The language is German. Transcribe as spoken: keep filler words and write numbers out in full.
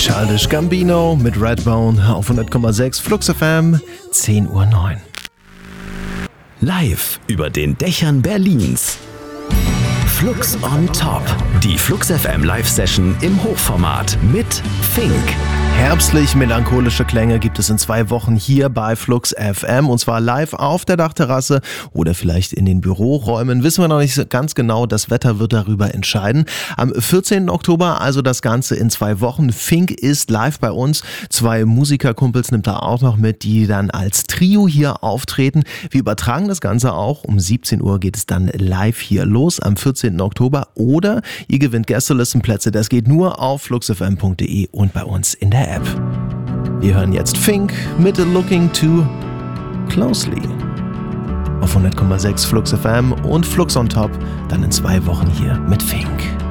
Childish Gambino mit Redbone auf hundert Komma sechs Flux F M, zehn Uhr neun. Live über den Dächern Berlins. Flux on Top. Die Flux F M Live-Session im Hochformat mit Fink. Herbstlich-melancholische Klänge gibt es in zwei Wochen hier bei Flux F M und zwar live auf der Dachterrasse oder vielleicht in den Büroräumen. Wissen wir noch nicht ganz genau, das Wetter wird darüber entscheiden. Am vierzehnten Oktober, also das Ganze in zwei Wochen. Fink ist live bei uns. Zwei Musikerkumpels nimmt er auch noch mit, die dann als Trio hier auftreten. Wir übertragen das Ganze auch. Um siebzehn Uhr geht es dann live hier los am vierzehnten Oktober oder ihr gewinnt Gästelistenplätze. Das geht nur auf flux f m punkt d e und bei uns in der App. Wir hören jetzt Fink mit Looking Too Closely auf hundert Komma sechs Flux F M und Flux on Top dann in zwei Wochen hier mit Fink.